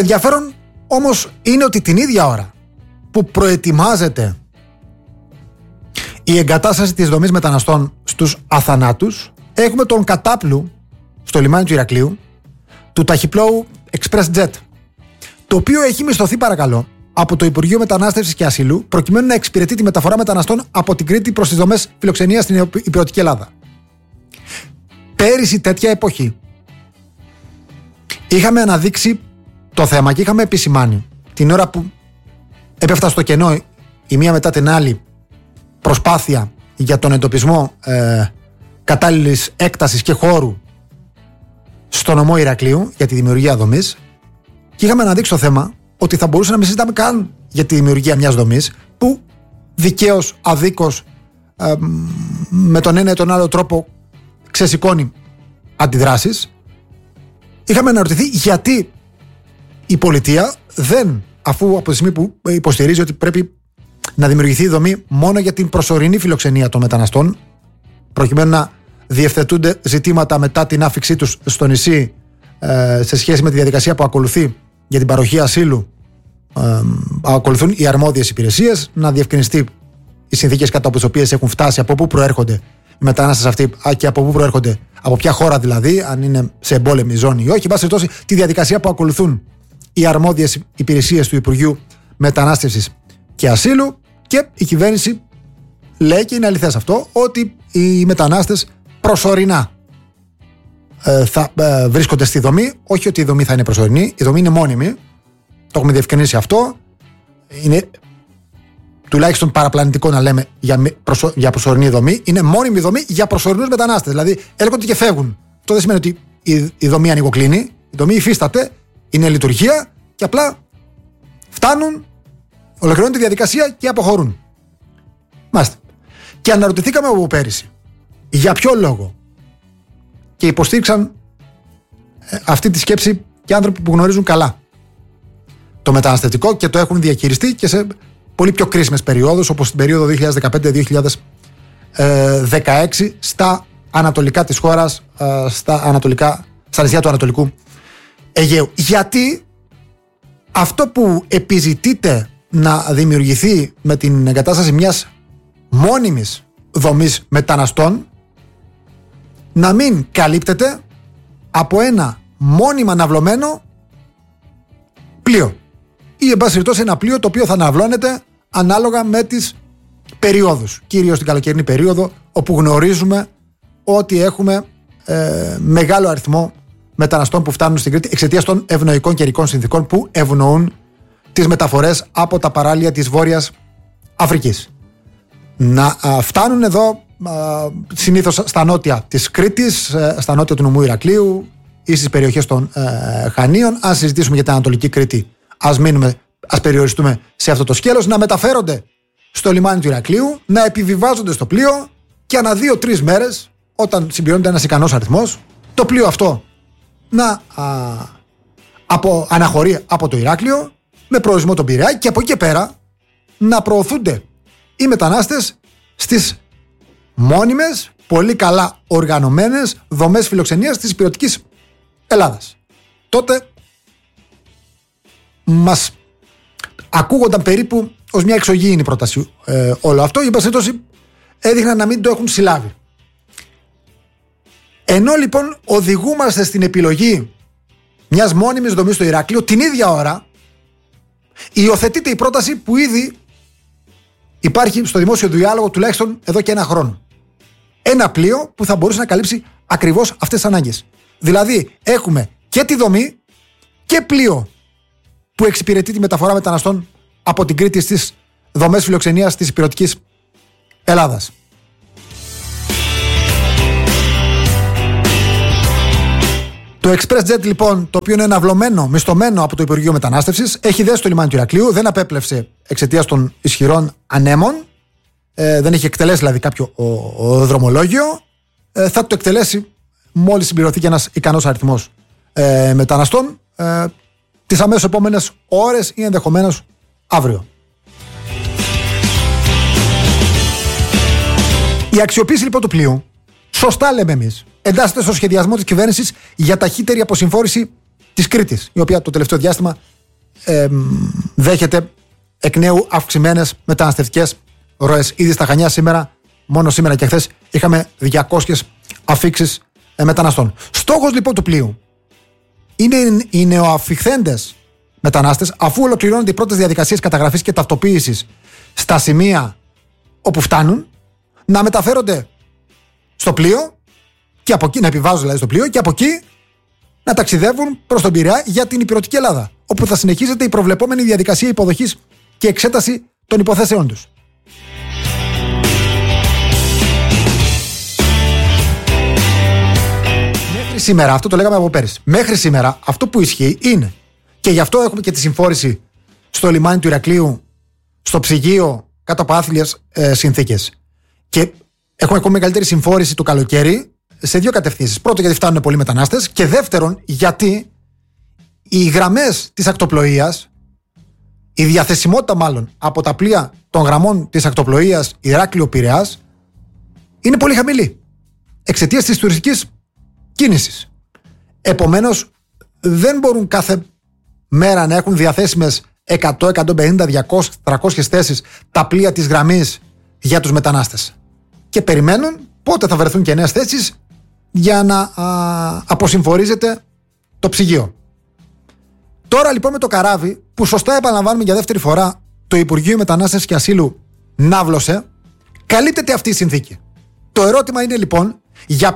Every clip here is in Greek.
ενδιαφέρον όμως είναι ότι την ίδια ώρα που προετοιμάζεται η εγκατάσταση της δομής μεταναστών στους αθανάτους, έχουμε τον κατάπλου στο λιμάνι του Ηρακλείου του ταχυπλώου Express Jet, το οποίο έχει μισθωθεί, παρακαλώ, από το Υπουργείο Μετανάστευσης και Ασύλου, προκειμένου να εξυπηρετεί τη μεταφορά μεταναστών από την Κρήτη προς τις δομές φιλοξενίας στην υπηρετική Ελλάδα. Πέρυσι, τέτοια εποχή, είχαμε αναδείξει το θέμα και είχαμε επισημάνει την ώρα που έπεφτα στο κενό η μία μετά την άλλη προσπάθεια για τον εντοπισμό κατάλληλης έκτασης και χώρου στο νομό Ηρακλείου για τη δημιουργία δομής, και είχαμε αναδείξει το θέμα ότι θα μπορούσε να μην συζητάμε καν για τη δημιουργία μιας δομής που δικαίως, αδίκως, με τον ένα ή τον άλλο τρόπο ξεσηκώνει αντιδράσεις. Είχαμε αναρωτηθεί γιατί η πολιτεία δεν, αφού από τη στιγμή που υποστηρίζει ότι πρέπει να δημιουργηθεί η δομή μόνο για την προσωρινή φιλοξενία των μεταναστών, προκειμένου να διευθετούνται ζητήματα μετά την άφηξή τους στο νησί σε σχέση με τη διαδικασία που ακολουθεί για την παροχή ασύλου, ακολουθούν οι αρμόδιες υπηρεσίες, να διευκρινιστεί οι συνθήκες κατά τις οποίες έχουν φτάσει, από πού προέρχονται οι μετανάστες αυτοί και από πού προέρχονται, από ποια χώρα δηλαδή, αν είναι σε εμπόλεμη ζώνη ή όχι. Εν πάση περιπτώσει, τη διαδικασία που ακολουθούν οι αρμόδιες υπηρεσίες του Υπουργείου Μετανάστευσης και Ασύλου, και η κυβέρνηση λέει, και είναι αληθές αυτό, ότι οι μετανάστες προσωρινά θα βρίσκονται στη δομή. Όχι ότι η δομή θα είναι προσωρινή, η δομή είναι μόνιμη. Το έχουμε διευκρινίσει αυτό. Είναι τουλάχιστον παραπλανητικό να λέμε για προσωρινή δομή. Είναι μόνιμη δομή για προσωρινούς μετανάστες. Δηλαδή έρχονται και φεύγουν. Αυτό δεν σημαίνει ότι η δομή ανοιγοκλίνει. Η δομή υφίσταται, είναι λειτουργία και απλά φτάνουν, ολοκληρώνουν τη διαδικασία και αποχωρούν. Μάλιστα. Και αναρωτηθήκαμε από πέρυσι για ποιο λόγο, και υποστήριξαν αυτή τη σκέψη και άνθρωποι που γνωρίζουν καλά το μεταναστευτικό και το έχουν διαχειριστεί και σε πολύ πιο κρίσιμες περιόδους, όπως την περίοδο 2015-2016 στα ανατολικά της χώρας, στα νησιά του Ανατολικού Αιγαίου. Γιατί αυτό που επιζητείται να δημιουργηθεί με την εγκατάσταση μιας μόνιμης δομής μεταναστών να μην καλύπτεται από ένα μόνιμα αναβλωμένο πλοίο, ή εν πάση περιπτώσει ένα πλοίο το οποίο θα αναβλώνεται ανάλογα με τις περιόδους, κυρίως την καλοκαιρινή περίοδο, όπου γνωρίζουμε ότι έχουμε μεγάλο αριθμό μεταναστών που φτάνουν στην Κρήτη εξαιτίας των ευνοϊκών καιρικών συνθήκων που ευνοούν τις μεταφορές από τα παράλια της Βόρειας Αφρικής. Να φτάνουν εδώ συνήθως στα νότια της Κρήτης, στα νότια του νομού Ηρακλείου ή στις περιοχές των Χανίων. Αν συζητήσουμε για την Ανατολική Κρήτη, ας περιοριστούμε σε αυτό το σκέλος. Να μεταφέρονται στο λιμάνι του Ηρακλείου, να επιβιβάζονται στο πλοίο και ανά 2-3 μέρες, όταν συμπληρώνεται ένας ικανός αριθμός, το πλοίο αυτό να αναχωρεί από το Ηράκλειο με προορισμό τον Πειραιά, και από εκεί και πέρα να προωθούνται οι μετανάστες στις μόνιμες, πολύ καλά οργανωμένες δομές φιλοξενίας της υπηρετικής Ελλάδας. Τότε μας ακούγονταν περίπου ως μια εξωγήινη πρόταση όλο αυτό. Η πασίτωση έδειχναν να μην το έχουν συλλάβει. Ενώ λοιπόν οδηγούμαστε στην επιλογή μιας μόνιμης δομής στο Ηράκλειο, την ίδια ώρα υιοθετείται η πρόταση που ήδη υπάρχει στο δημόσιο διάλογο τουλάχιστον εδώ και ένα χρόνο. Ένα πλοίο που θα μπορούσε να καλύψει ακριβώς αυτές τις ανάγκες. Δηλαδή έχουμε και τη δομή και πλοίο που εξυπηρετεί τη μεταφορά μεταναστών από την Κρήτη στις δομές φιλοξενίας της υπηρετικής Ελλάδας. Το Express Jet λοιπόν, το οποίο είναι αναβλωμένο, μισθωμένο από το Υπουργείο Μετανάστευσης, έχει δέσει στο λιμάνι του Ηρακλείου, δεν απέπλευσε εξαιτίας των ισχυρών ανέμων, δεν έχει εκτελέσει δηλαδή κάποιο δρομολόγιο, θα το εκτελέσει μόλις συμπληρωθεί και ένας ικανός αριθμός μεταναστών τις αμέσως επόμενες ώρες ή ενδεχομένως αύριο. Η αξιοποίηση λοιπόν του πλοίου, σωστά λέμε εμείς, εντάσσεται στο σχεδιασμό της κυβέρνησης για ταχύτερη αποσυμφόρηση της Κρήτης, η οποία το τελευταίο διάστημα δέχεται εκ νέου αυξημένες μεταναστευτικές ροές. Ήδη στα Χανιά μόνο σήμερα και χθες, είχαμε 200 αφήξεις μεταναστών. Στόχος λοιπόν του πλοίου είναι οι νεοαφιχθέντες μετανάστες, αφού ολοκληρώνονται οι πρώτες διαδικασίες καταγραφής και ταυτοποίησης στα σημεία όπου φτάνουν, να μεταφέρονται στο πλοίο και από εκεί, να επιβάζουν δηλαδή στο πλοίο και από εκεί να ταξιδεύουν προς τον Πειραιά για την Ηπειρωτική Ελλάδα, όπου θα συνεχίζεται η προβλεπόμενη διαδικασία υποδοχής και εξέταση των υποθέσεών τους. Μέχρι σήμερα, αυτό το λέγαμε από πέρυσι, μέχρι σήμερα αυτό που ισχύει είναι, και γι' αυτό έχουμε και τη συμφόρηση στο λιμάνι του Ηρακλείου, στο ψυγείο, κάτω από άθλιες συνθήκες. Και έχουμε ακόμη μεγαλύτερη συμφόρηση το καλοκαίρι σε δύο κατευθύνσεις. Πρώτον, γιατί φτάνουν πολλοί μετανάστες, και δεύτερον, γιατί οι γραμμές της ακτοπλοείας, η διαθεσιμότητα μάλλον από τα πλοία των γραμμών της ακτοπλοείας Ηράκλειο-Πειραιάς είναι πολύ χαμηλή εξαιτίας της τουριστικής κίνησης. Επομένως, δεν μπορούν κάθε μέρα να έχουν διαθέσιμες 100, 150, 200, 300 θέσεις τα πλοία της γραμμής για τους μετανάστες. Και περιμένουν πότε θα βρεθούν και νέες θέσεις για να αποσυμφορίζεται το ψυγείο. Τώρα λοιπόν με το καράβι, που σωστά επαναλαμβάνουμε για δεύτερη φορά, το Υπουργείο Μετανάστευσης και Ασύλου ναύλωσε, καλύπτεται αυτή η συνθήκη. Το ερώτημα είναι λοιπόν, για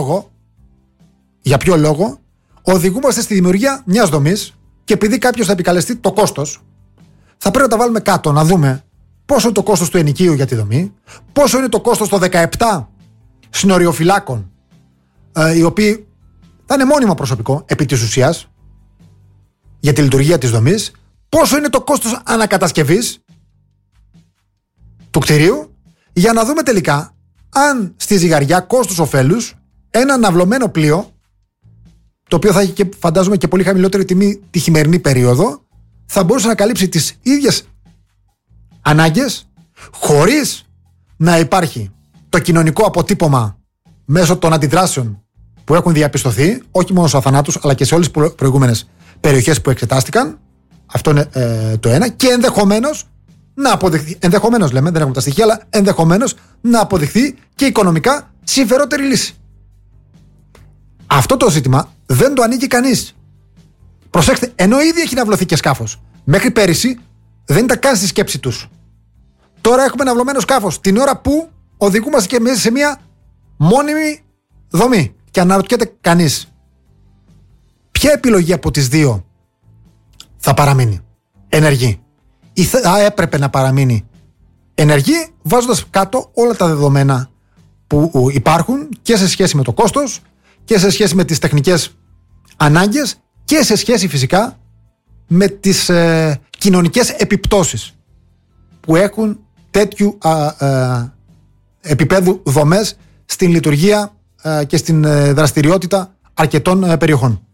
ποιο λόγο οδηγούμαστε στη δημιουργία μιας δομής, και επειδή κάποιος θα επικαλεστεί το κόστος, θα πρέπει να τα βάλουμε κάτω, να δούμε πόσο είναι το κόστος του ενοικίου για τη δομή, πόσο είναι το κόστος των 17 συνοριοφυλάκων, οι οποίοι θα είναι μόνιμο προσωπικό επί της ουσίας για τη λειτουργία της δομής, πόσο είναι το κόστος ανακατασκευής του κτηρίου, για να δούμε τελικά αν στη ζυγαριά κόστος ωφέλους ένα ναυλωμένο πλοίο, το οποίο θα έχει και φαντάζομαι και πολύ χαμηλότερη τιμή τη χειμερινή περίοδο, θα μπορούσε να καλύψει τις ίδιες ανάγκες χωρίς να υπάρχει το κοινωνικό αποτύπωμα μέσω των αντιδράσεων που έχουν διαπιστωθεί, όχι μόνο στους αθανάτους αλλά και σε όλες τις προηγούμενες περιοχές που εξετάστηκαν. Αυτό είναι το ένα. Και ενδεχομένως να αποδειχθεί, ενδεχομένως λέμε, δεν έχουμε τα στοιχεία, αλλά ενδεχομένως να αποδειχθεί και οικονομικά συμφερότερη λύση. Αυτό το ζήτημα δεν το ανήκει κανείς. Προσέξτε, ενώ ήδη έχει ναυλωθεί και σκάφος, μέχρι πέρυσι δεν ήταν καν στη σκέψη τους. Τώρα έχουμε ναυλωμένο σκάφος την ώρα που οδηγούμαστε και μέσα σε μια μόνιμη δομή. Και αναρωτιέται κανείς, ποια επιλογή από τις δύο θα παραμείνει ενεργή, ή θα έπρεπε να παραμείνει ενεργή, βάζοντας κάτω όλα τα δεδομένα που υπάρχουν και σε σχέση με το κόστος και σε σχέση με τις τεχνικές ανάγκες και σε σχέση φυσικά με τις κοινωνικές επιπτώσεις που έχουν τέτοιου επίπεδου δομές στην λειτουργία και στην δραστηριότητα αρκετών περιοχών.